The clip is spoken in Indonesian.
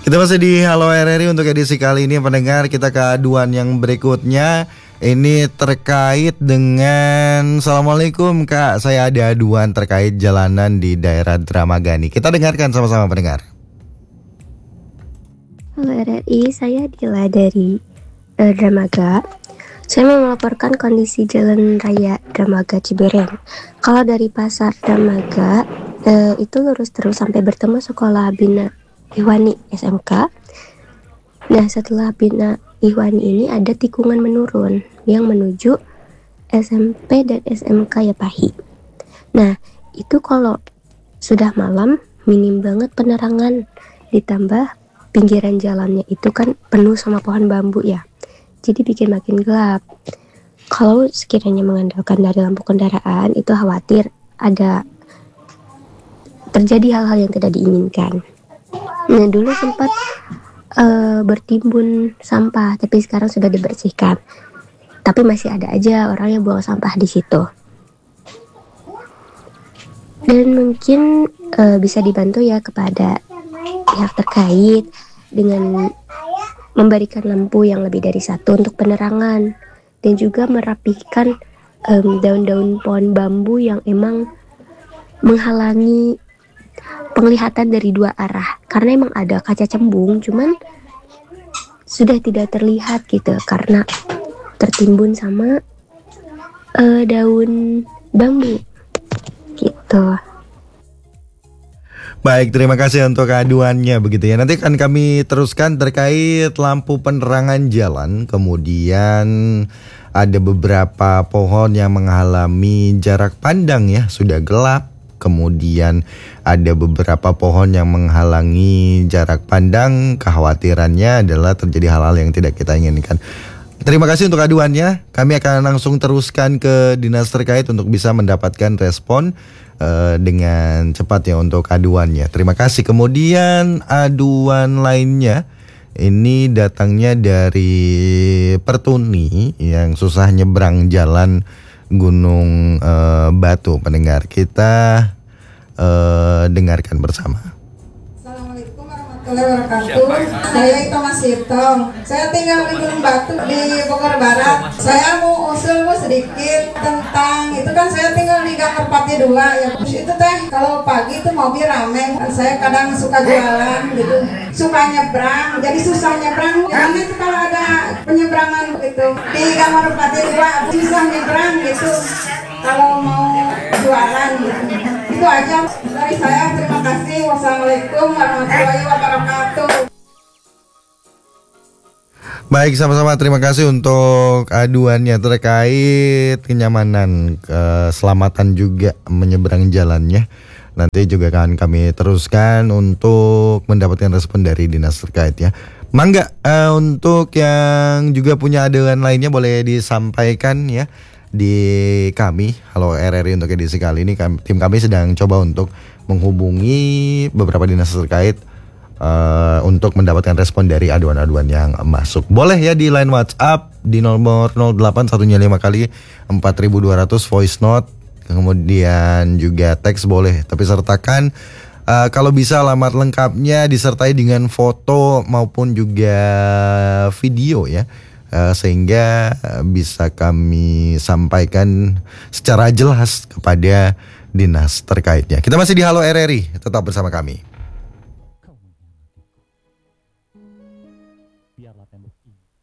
Kita masih di Halo RRI untuk edisi kali ini pendengar. Kita ke aduan yang berikutnya. Ini terkait dengan Assalamualaikum Kak, saya ada aduan terkait jalanan di daerah Dramagani. Kita dengarkan sama-sama pendengar. Halo RRI, saya Dila dari Dramaga. Saya mau melaporkan kondisi jalan raya Dramaga Ciberem. Kalau dari pasar Dramaga itu lurus terus sampai bertemu sekolah Bina Ihwani SMK. Nah, setelah Bina Ihwani ini ada tikungan menurun yang menuju SMP dan SMK Yapahi. Nah, itu kalau sudah malam minim banget penerangan, ditambah pinggiran jalannya itu kan penuh sama pohon bambu ya, jadi bikin makin gelap. Kalau sekiranya mengandalkan dari lampu kendaraan, itu khawatir ada terjadi hal-hal yang tidak diinginkan. Nah, dulu sempat bertimbun sampah, tapi sekarang sudah dibersihkan. Tapi masih ada aja orang yang buang sampah di situ. Dan mungkin bisa dibantu ya kepada pihak terkait dengan memberikan lampu yang lebih dari satu untuk penerangan, dan juga merapikan daun-daun pohon bambu yang emang menghalangi penglihatan dari dua arah, karena emang ada kaca cembung, cuman sudah tidak terlihat gitu karena tertimbun sama daun bambu gitu. Baik, terima kasih untuk aduannya begitu ya. Nanti akan kami teruskan terkait lampu penerangan jalan. Kemudian ada beberapa pohon yang menghalangi jarak pandang ya, sudah gelap. Kemudian ada beberapa pohon yang menghalangi jarak pandang. Kekhawatirannya adalah terjadi hal-hal yang tidak kita inginkan. Terima kasih untuk aduannya. Kami akan langsung teruskan ke dinas terkait untuk bisa mendapatkan respon dengan cepat ya untuk aduannya. Terima kasih. Kemudian aduan lainnya ini datangnya dari Pertuni yang susah nyebrang jalan Gunung Batu. Pendengar kita dengarkan bersama. Assalamualaikum warahmatullahi wabarakatuh. Saya Ito Mas Ito. Saya tinggal di Gunung Batu di Bogor Barat. Saya mau usul sedikit tentang itu, kan saya tinggal di Gang Merpati 2 ya. Terus itu teh kalau pagi itu mobil rame. Saya kadang suka jualan gitu, suka nyebrang. Jadi susah nyebrang. Karena itu kalau ada penyeberangan gitu di Gang Merpati 2 susah nyebrang gitu. Kalau mau jualan gitu. Itu aja dari saya. Terima kasih. Wassalamualaikum warahmatullahi wabarakatuh. Baik, sama-sama terima kasih untuk aduannya terkait kenyamanan, keselamatan juga menyeberang jalannya. Nanti juga akan kami teruskan untuk mendapatkan respon dari dinas terkait ya. Mangga, untuk yang juga punya aduan lainnya boleh disampaikan ya di kami Halo RRI. Untuk edisi kali ini tim kami sedang coba untuk menghubungi beberapa dinas terkait untuk mendapatkan respon dari aduan-aduan yang masuk. Boleh ya di line WhatsApp di nomor 08105 kali 4200 voice note, kemudian juga teks boleh, tapi sertakan kalau bisa alamat lengkapnya disertai dengan foto maupun juga video ya, sehingga bisa kami sampaikan secara jelas kepada dinas terkaitnya. Kita masih di Halo RRI, tetap bersama kami.